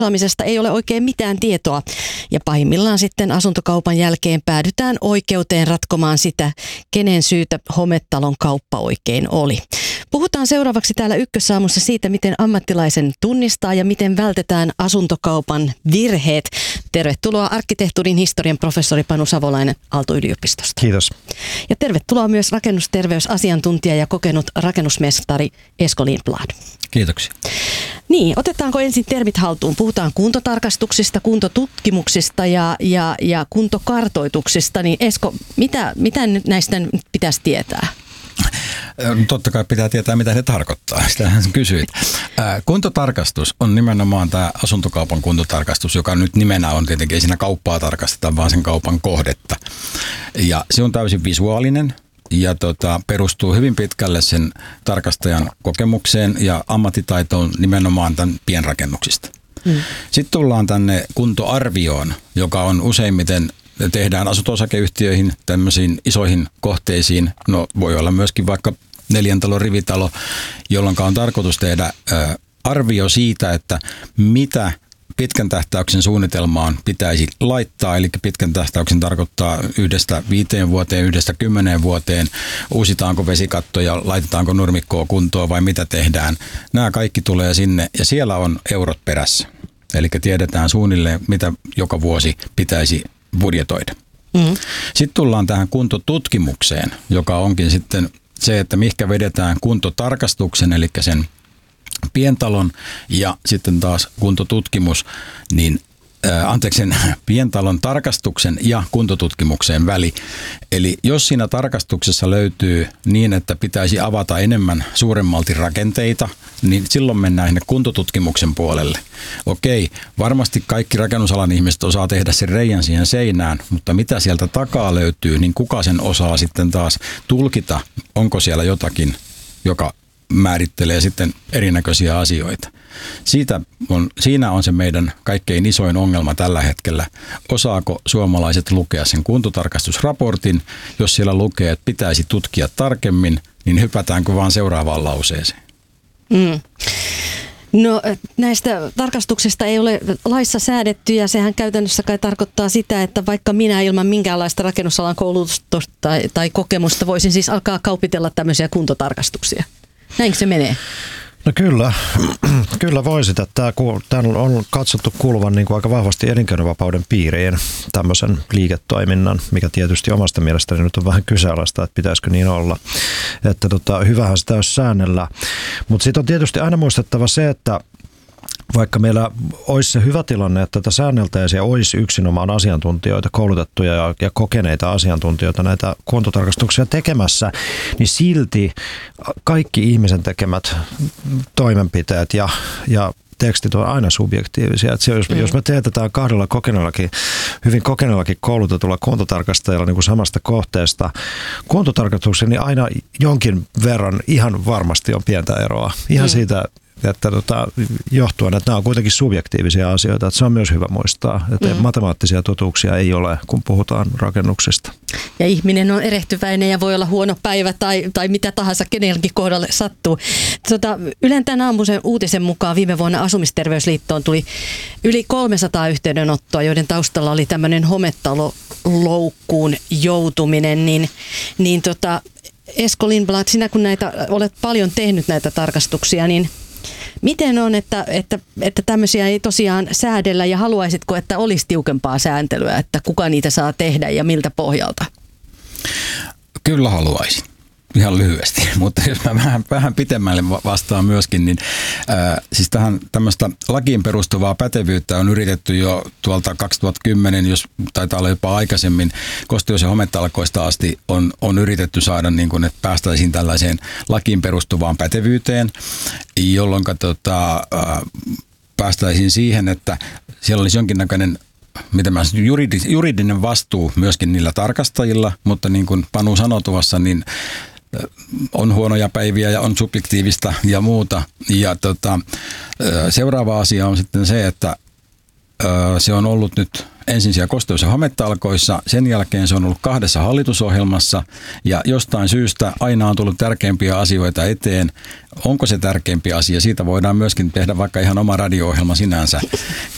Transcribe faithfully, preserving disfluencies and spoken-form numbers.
Saamisesta ei ole oikein mitään tietoa ja pahimmillaan sitten asuntokaupan jälkeen päädytään oikeuteen ratkomaan sitä, kenen syytä hometalon kauppa oikein oli. Puhutaan seuraavaksi täällä Ykkösaamussa siitä, miten ammattilaisen tunnistaa ja miten vältetään asuntokaupan virheet. Tervetuloa arkkitehtuurin historian professori Panu Savolainen Aalto-yliopistosta. Kiitos. Ja tervetuloa myös rakennusterveysasiantuntija ja kokenut rakennusmestari Esko Lindblad. Kiitoksia. Niin, otetaanko ensin termit haltuun? Puhutaan kuntotarkastuksista, kuntotutkimuksista ja, ja, ja kuntokartoituksista. Niin Esko, mitä, mitä näistä nyt pitäisi tietää? Totta kai pitää tietää, mitä ne tarkoittaa. Sitähän kysyit. Kuntotarkastus on nimenomaan tämä asuntokaupan kuntotarkastus, joka nyt nimenä on tietenkin, ei siinä kauppaa tarkasteta, vaan sen kaupan kohdetta. Ja se on täysin visuaalinen ja tota, perustuu hyvin pitkälle sen tarkastajan kokemukseen ja ammattitaitoon nimenomaan tämän pienrakennuksista. Hmm. Sitten tullaan tänne kuntoarvioon, joka on useimmiten tehdään asunto-osakeyhtiöihin, tämmöisiin isoihin kohteisiin. No voi olla myöskin vaikka neljän talon rivitalo, jolloin on tarkoitus tehdä ä, arvio siitä, että mitä pitkän tähtäyksen suunnitelmaan pitäisi laittaa. Eli pitkän tähtäyksen tarkoittaa yhdestä viiteen vuoteen, yhdestä kymmeneen vuoteen. Uusitaanko vesikattoja, laitetaanko nurmikkoa kuntoon vai mitä tehdään. Nämä kaikki tulee sinne ja siellä on eurot perässä. Eli tiedetään suunnilleen, mitä joka vuosi pitäisi budjetoida. Mm. Sitten tullaan tähän kuntotutkimukseen, joka onkin sitten se, että mihinkä vedetään kuntotarkastuksen, eli sen pientalon ja sitten taas kuntotutkimus, niin ää, anteeksi sen pientalon tarkastuksen ja kuntotutkimuksen väli. Eli jos siinä tarkastuksessa löytyy niin, että pitäisi avata enemmän suuremmalti rakenteita, niin silloin mennään sinne kuntotutkimuksen puolelle. Okei, varmasti kaikki rakennusalan ihmiset osaa tehdä sen reijän siihen seinään, mutta mitä sieltä takaa löytyy, niin kuka sen osaa sitten taas tulkita, onko siellä jotakin, joka määrittelee sitten erinäköisiä asioita. Siitä on, siinä on se meidän kaikkein isoin ongelma tällä hetkellä. Osaako suomalaiset lukea sen kuntotarkastusraportin? Jos siellä lukee, että pitäisi tutkia tarkemmin, niin hypätäänkö vaan seuraavaan lauseeseen? Mm. No näistä tarkastuksista ei ole laissa säädetty ja sehän käytännössä kai tarkoittaa sitä, että vaikka minä ilman minkäänlaista rakennusalan koulutusta tai, tai kokemusta voisin siis alkaa kaupitella tämmöisiä kuntotarkastuksia. Näinkö se menee? No kyllä, kyllä voisit. Tämä on katsottu kuuluvan niin kuin aika vahvasti elinkeinovapauden piiriin tämmöisen liiketoiminnan, mikä tietysti omasta mielestäni nyt on vähän kyseenalaista, että pitäisikö niin olla. Että tota, hyvähän sitä olisi säännellä. Mutta sitten on tietysti aina muistettava se, että vaikka meillä olisi se hyvä tilanne, että tätä säänneltäisiin ja olisi yksinomaan asiantuntijoita, koulutettuja ja, ja kokeneita asiantuntijoita näitä kuntotarkastuksia tekemässä, niin silti kaikki ihmisen tekemät toimenpiteet ja, ja tekstit on aina subjektiivisia. Että jos, mm. jos me teetetään kahdella kokeneellakin, hyvin kokeneellakin koulutetulla kuntotarkastajalla niin kuin samasta kohteesta kuntotarkastuksen, niin aina jonkin verran ihan varmasti on pientä eroa. Ihan mm. siitä, että tota, johtuen, että nämä on kuitenkin subjektiivisia asioita, että se on myös hyvä muistaa, että mm. matemaattisia totuuksia ei ole, kun puhutaan rakennuksista. Ja ihminen on erehtyväinen ja voi olla huono päivä tai, tai mitä tahansa kenelläkin kohdalle sattuu. Tota, Ylen tämän aamuisen uutisen mukaan viime vuonna Asumisterveysliittoon tuli yli kolmesataa yhteydenottoa, joiden taustalla oli tämmöinen hometaloloukkuun joutuminen, niin, niin tota, Esko Lindblad, sinä kun näitä, olet paljon tehnyt näitä tarkastuksia, niin miten on, että, että, että tämmöisiä ei tosiaan säädellä ja haluaisitko, että olisi tiukempaa sääntelyä, että kuka niitä saa tehdä ja miltä pohjalta? Kyllä haluaisin. Ihan lyhyesti, mutta jos mä vähän, vähän pitemmälle vastaan myöskin, niin ää, siis tähän tämmöistä lakiin perustuvaa pätevyyttä on yritetty jo tuolta kaksituhattakymmenen, jos taitaa olla jopa aikaisemmin, kosteus- ja hometalkoista asti on, on yritetty saada, niin kuin, että päästäisiin tällaiseen lakiin perustuvaan pätevyyteen, jolloin tota, ää, päästäisiin siihen, että siellä olisi jonkinnäköinen mitä mä sanon, juridinen vastuu myöskin niillä tarkastajilla, mutta niin kuin Panu sanoi tuossa, niin on huonoja päiviä ja on subjektiivista ja muuta. Ja tota, seuraava asia on sitten se, että se on ollut nyt ensin siellä kosteus- ja hometalkoissa, sen jälkeen se on ollut kahdessa hallitusohjelmassa ja jostain syystä aina on tullut tärkeimpiä asioita eteen. Onko se tärkeimpi asia? Siitä voidaan myöskin tehdä vaikka ihan oma radio-ohjelma sinänsä,